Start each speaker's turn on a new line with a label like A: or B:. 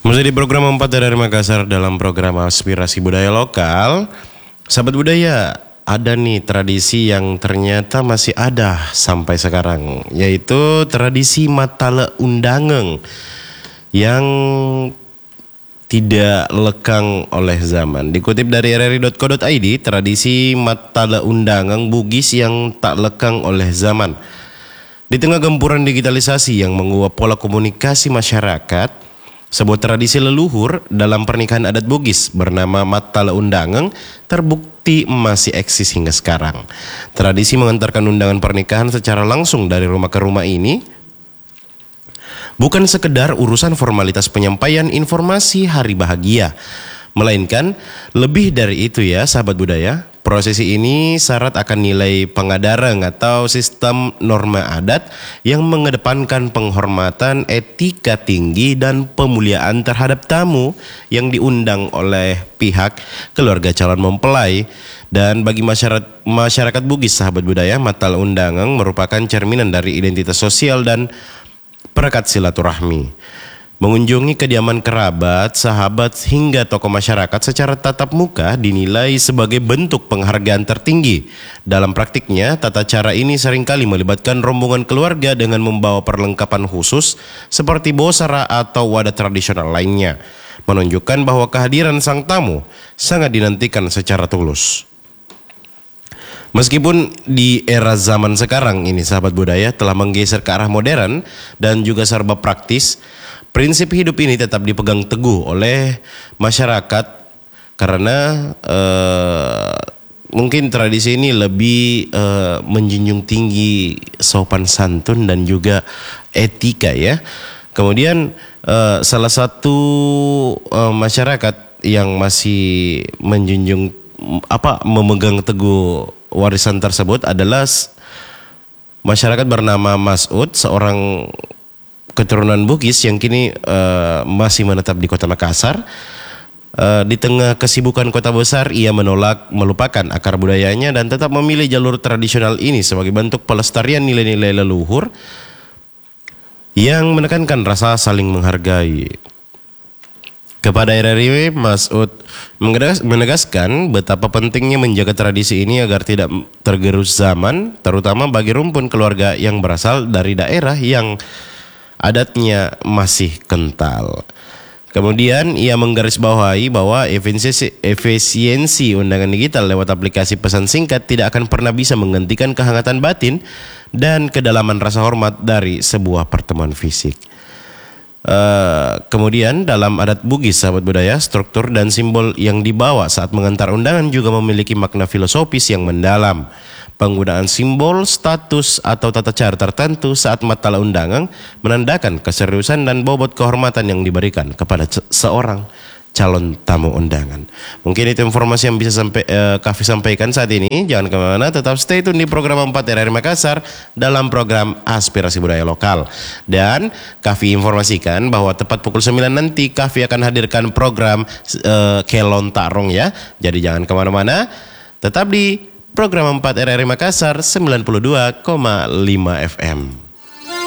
A: Masih di program 4 dari Makassar dalam program Aspirasi Budaya Lokal. Sahabat budaya, ada nih tradisi yang ternyata masih ada sampai sekarang, yaitu tradisi Matale Undangeng yang tidak lekang oleh zaman. Dikutip dari rri.co.id, tradisi Matale Undangeng Bugis yang tak lekang oleh zaman. Di tengah gempuran digitalisasi yang mengubah pola komunikasi masyarakat, sebuah tradisi leluhur dalam pernikahan adat Bugis bernama Matale Undangeng terbukti masih eksis hingga sekarang. Tradisi mengantarkan undangan pernikahan secara langsung dari rumah ke rumah ini bukan sekedar urusan formalitas penyampaian informasi hari bahagia, melainkan lebih dari itu ya sahabat budaya. Prosesi ini syarat akan nilai pengadareng atau sistem norma adat yang mengedepankan penghormatan, etika tinggi dan pemuliaan terhadap tamu yang diundang oleh pihak keluarga calon mempelai. Dan bagi masyarakat Bugis sahabat budaya, Matale Undangeng merupakan cerminan dari identitas sosial dan perekat silaturahmi. Mengunjungi kediaman kerabat, sahabat, hingga tokoh masyarakat secara tatap muka dinilai sebagai bentuk penghargaan tertinggi. Dalam praktiknya, tata cara ini seringkali melibatkan rombongan keluarga dengan membawa perlengkapan khusus seperti bosara atau wadah tradisional lainnya, menunjukkan bahwa kehadiran sang tamu sangat dinantikan secara tulus. Meskipun di era zaman sekarang ini sahabat budaya telah menggeser ke arah modern dan juga serba praktis, prinsip hidup ini tetap dipegang teguh oleh masyarakat karena mungkin tradisi ini lebih menjunjung tinggi sopan santun dan juga etika ya. Kemudian salah satu masyarakat yang masih memegang teguh warisan tersebut adalah masyarakat bernama Mas'ud, seorang keturunan Bugis yang kini masih menetap di Kota Makassar. Di tengah kesibukan kota besar, ia menolak melupakan akar budayanya dan tetap memilih jalur tradisional ini sebagai bentuk pelestarian nilai-nilai leluhur yang menekankan rasa saling menghargai. Kepada RRI, Mas'ud menegaskan betapa pentingnya menjaga tradisi ini agar tidak tergerus zaman, terutama bagi rumpun keluarga yang berasal dari daerah yang adatnya masih kental. Kemudian ia menggarisbawahi bahwa efisiensi undangan digital lewat aplikasi pesan singkat tidak akan pernah bisa menggantikan kehangatan batin dan kedalaman rasa hormat dari sebuah pertemuan fisik. Kemudian dalam adat Bugis sahabat budaya, struktur dan simbol yang dibawa saat mengantar undangan juga memiliki makna filosofis yang mendalam. Penggunaan simbol, status atau tata cara tertentu saat Matale Undangeng menandakan keseriusan dan bobot kehormatan yang diberikan kepada seorang calon tamu undangan. Mungkin itu informasi yang bisa Kavi sampaikan saat ini. Jangan kemana-mana, tetap stay tune di program 4 RRI Makassar dalam program Aspirasi Budaya Lokal. Dan Kavi informasikan bahwa tepat pukul 9 nanti Kavi akan hadirkan program Kelon Tarong ya. Jadi jangan kemana-mana, tetap di program 4 RRI Makassar 92,5 FM.